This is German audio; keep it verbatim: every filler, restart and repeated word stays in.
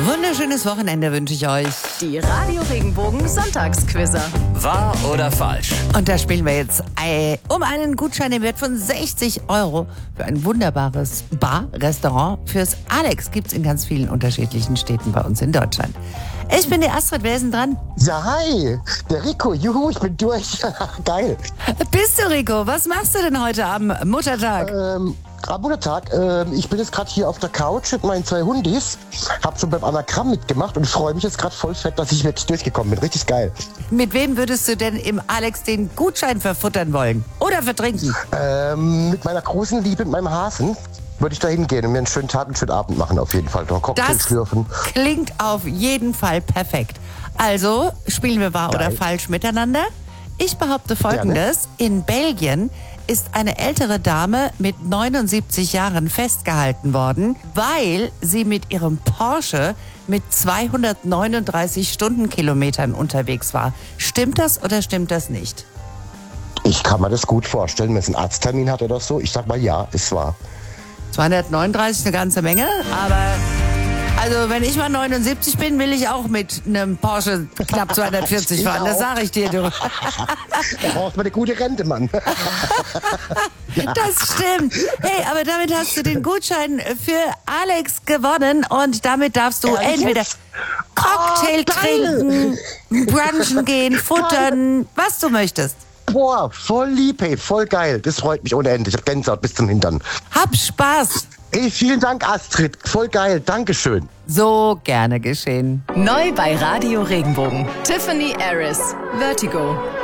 Wunderschönes Wochenende wünsche ich euch. Die Radio Regenbogen Sonntagsquizzer. Wahr oder falsch? Und da spielen wir jetzt äh, um einen Gutschein im Wert von sechzig Euro für ein wunderbares Bar-Restaurant fürs Alex. Gibt's in ganz vielen unterschiedlichen Städten bei uns in Deutschland. Ich bin die Astrid, wer ist denn dran? Ja, hi, der Rico, juhu, ich bin durch. Geil. Bist du, Rico? Was machst du denn heute am Muttertag? Ähm, am Muttertag, ähm, ich bin jetzt gerade hier auf der Couch mit meinen zwei Hundis, hab schon beim Anagramm mitgemacht und freue mich jetzt gerade voll fett, dass ich wirklich durchgekommen bin. Richtig geil. Mit wem würdest du denn im Alex den Gutschein verfuttern wollen? Oder vertrinken? Ähm, mit meiner großen Liebe, mit meinem Hasen, würde ich da hingehen und mir einen schönen Tag und einen schönen Abend machen auf jeden Fall. Noch Cocktails Das schlürfen. klingt auf jeden Fall perfekt. Also spielen wir wahr Geil. oder falsch miteinander. Ich behaupte Folgendes. In Belgien ist eine ältere Dame mit neunundsiebzig Jahren festgehalten worden, weil sie mit ihrem Porsche mit zweihundertneununddreißig Stundenkilometern unterwegs war. Stimmt das oder stimmt das nicht? Ich kann mir das gut vorstellen, wenn es einen Arzttermin hat oder so. Ich sag mal ja, ist wahr. zweihundertneununddreißig, eine ganze Menge, aber also wenn ich mal neunundsiebzig bin, will ich auch mit einem Porsche knapp zweihundertvierzig Ich fahren, das auch. sage ich dir, du. Da braucht man eine gute Rente, Mann. Das stimmt. Hey, aber damit hast du den Gutschein für Alex gewonnen und damit darfst du Ehrlich entweder jetzt? Cocktail Oh, geil. trinken, brunchen gehen, futtern, was du möchtest. Boah, voll lieb, hey, voll geil. Das freut mich ohne Ende. Ich hab Gänsehaut bis zum Hintern. Hab Spaß. Hey, vielen Dank, Astrid. Voll geil. Dankeschön. So gerne geschehen. Neu bei Radio Regenbogen. Tiffany Harris. Vertigo.